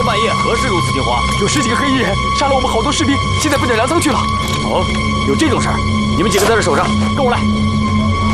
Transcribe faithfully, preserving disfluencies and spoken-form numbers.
更半夜，何事如此惊慌？ 有十几个黑衣人杀了我们好多士兵，现在奔着粮仓去了。 哦，有这种事儿？你们几个在这守着，跟我来。